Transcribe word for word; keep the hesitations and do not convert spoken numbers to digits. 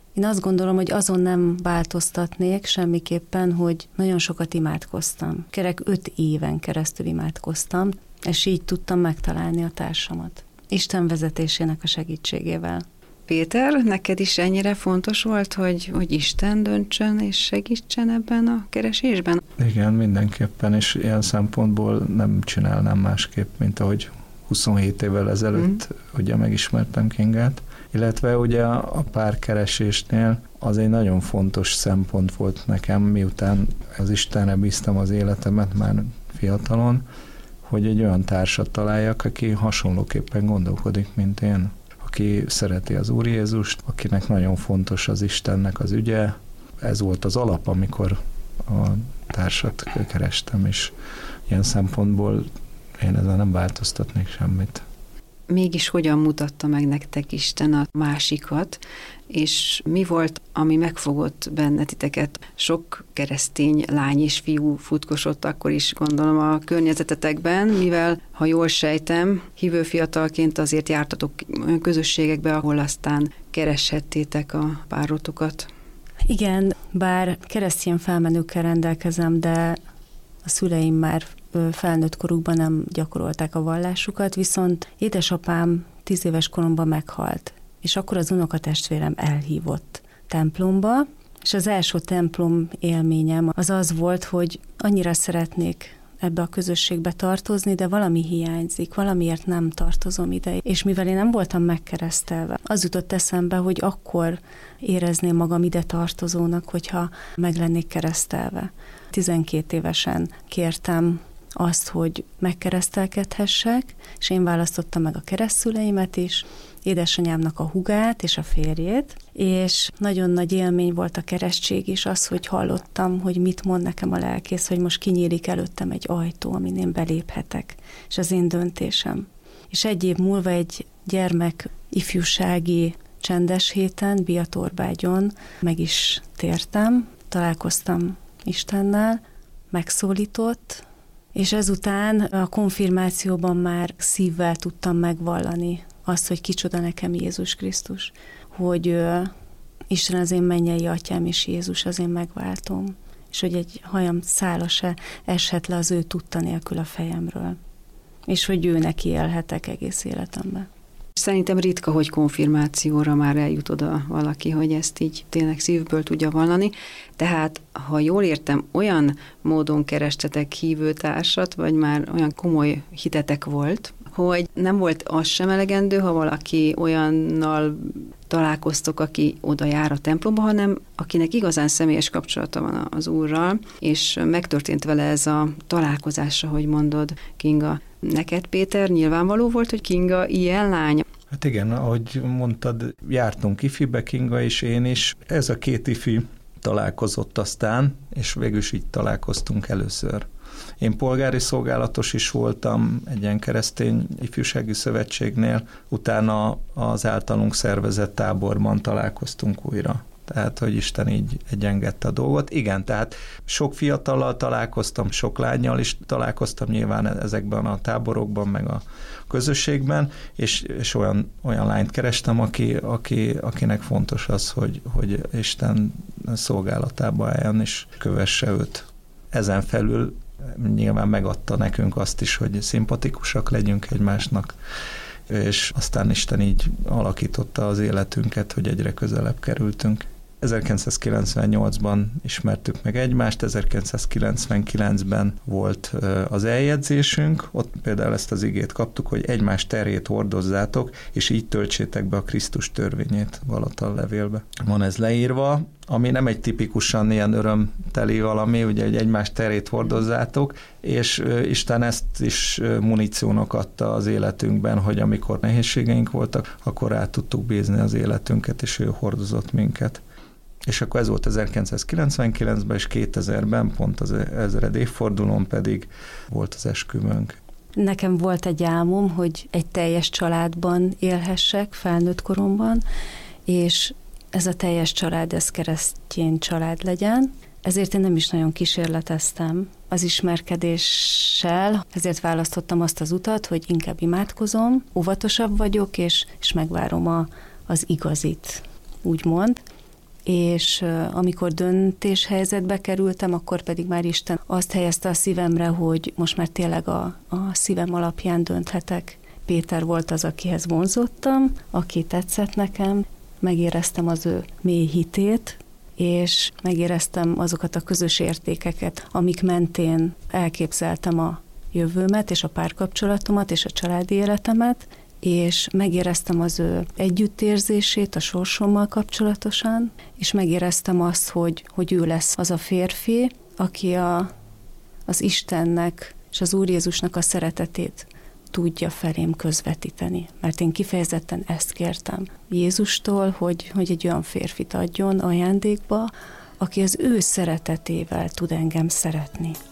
Én azt gondolom, hogy azon nem változtatnék semmiképpen, hogy nagyon sokat imádkoztam. Kerek öt éven keresztül imádkoztam, és így tudtam megtalálni a társamat. Isten vezetésének a segítségével. Péter, neked is ennyire fontos volt, hogy, hogy Isten döntsön és segítsen ebben a keresésben? Igen, mindenképpen, és ilyen szempontból nem csinálnám másképp, mint ahogy huszonhét évvel ezelőtt mm. ugye megismertem Kingát. Illetve ugye a párkeresésnél az egy nagyon fontos szempont volt nekem, miután az Istenre bíztam az életemet már fiatalon, hogy egy olyan társat találjak, aki hasonlóképpen gondolkodik, mint én. Aki szereti az Úr Jézust, akinek nagyon fontos az Istennek az ügye. Ez volt az alap, amikor a társat kerestem, és ilyen szempontból én ezzel nem változtatnék semmit. Mégis hogyan mutatta meg nektek Isten a másikat, és mi volt, ami megfogott bennetiteket? Sok keresztény lány és fiú futkosott akkor is, gondolom, a környezetetekben, mivel, ha jól sejtem, hívő fiatalként azért jártatok olyan közösségekbe, ahol aztán kereshettétek a párotokat. Igen, bár keresztény felmenőkkel rendelkezem, de a szüleim már felnőtt korukban nem gyakorolták a vallásukat, viszont édesapám tíz éves koromban meghalt, és akkor az unokatestvérem elhívott templomba, és az első templom élményem az az volt, hogy annyira szeretnék ebbe a közösségbe tartozni, de valami hiányzik, valamiért nem tartozom ide. És mivel én nem voltam megkeresztelve, az jutott eszembe, hogy akkor érezném magam ide tartozónak, hogyha meg lennék keresztelve. tizenkét évesen kértem azt, hogy megkeresztelkedhessek, és én választottam meg a keresztszüleimet is, édesanyámnak a hugát és a férjét, és nagyon nagy élmény volt a keresztség is az, hogy hallottam, hogy mit mond nekem a lelkész, hogy most kinyílik előttem egy ajtó, amin én beléphetek, és az én döntésem. És egy év múlva egy gyermek ifjúsági csendes héten, Biatorbágyon meg is tértem, találkoztam Istennel, megszólított, és ezután a konfirmációban már szívvel tudtam megvallani azt, hogy kicsoda nekem Jézus Krisztus, hogy ö, Isten az én mennyei atyám, és Jézus az én megváltom, és hogy egy hajam szála se eshet le az ő tudta nélkül a fejemről, és hogy ő neki élhetek egész életemben. Szerintem ritka, hogy konfirmációra már eljut oda valaki, hogy ezt így tényleg szívből tudja vallani. Tehát, ha jól értem, olyan módon kerestetek hívőtársat, vagy már olyan komoly hitetek volt, hogy nem volt az sem elegendő, ha valaki olyannal találkoztok, aki oda jár a templomba, hanem akinek igazán személyes kapcsolata van az Úrral, és megtörtént vele ez a találkozás, ahogy mondod, Kinga. Neked, Péter, nyilvánvaló volt, hogy Kinga ilyen lány? Hát igen, ahogy mondtad, jártunk ifibe, Kinga és én is. Ez a két ifi találkozott aztán, és végül is így találkoztunk először. Én polgári szolgálatos is voltam egy ilyen keresztény ifjúsági szövetségnél, utána az általunk szervezett táborban találkoztunk újra. Tehát, hogy Isten így egyengedte a dolgot. Igen, tehát sok fiatallal találkoztam, sok lánnyal is találkoztam nyilván ezekben a táborokban, meg a közösségben, és, és olyan, olyan lányt kerestem, aki, aki, akinek fontos az, hogy, hogy Isten szolgálatába álljon, és kövesse őt. Ezen felül nyilván megadta nekünk azt is, hogy szimpatikusak legyünk egymásnak, és aztán Isten így alakította az életünket, hogy egyre közelebb kerültünk. ezerkilencszázkilencvennyolcban ismertük meg egymást, ezerkilencszázkilencvenkilencben volt az eljegyzésünk, ott például ezt az igét kaptuk, hogy egymás terhét hordozzátok, és így töltsétek be a Krisztus törvényét Galatal levélbe. Van ez leírva, ami nem egy tipikusan ilyen örömteli valami, ugye, hogy egymás terhét hordozzátok, és Isten ezt is muníciónak adta az életünkben, hogy amikor nehézségeink voltak, akkor rá tudtuk bízni az életünket, és ő hordozott minket. És akkor ez volt ezerkilencszázkilencvenkilencben, és kétezerben, pont az ezred évfordulón pedig volt az esküvőnk. Nekem volt egy álmom, hogy egy teljes családban élhessek felnőtt koromban, és ez a teljes család, ez keresztény család legyen. Ezért én nem is nagyon kísérleteztem az ismerkedéssel, ezért választottam azt az utat, hogy inkább imádkozom, óvatosabb vagyok, és, és megvárom a, az igazit, úgymond. és amikor döntéshelyzetbe kerültem, akkor pedig már Isten azt helyezte a szívemre, hogy most már tényleg a, a szívem alapján dönthetek. Péter volt az, akihez vonzottam, aki tetszett nekem, megéreztem az ő mély hitét, és megéreztem azokat a közös értékeket, amik mentén elképzeltem a jövőmet, és a párkapcsolatomat, és a családi életemet, és megéreztem az ő együttérzését a sorsommal kapcsolatosan, és megéreztem azt, hogy, hogy ő lesz az a férfi, aki a, az Istennek és az Úr Jézusnak a szeretetét tudja felém közvetíteni. Mert én kifejezetten ezt kértem Jézustól, hogy, hogy egy olyan férfit adjon ajándékba, aki az ő szeretetével tud engem szeretni.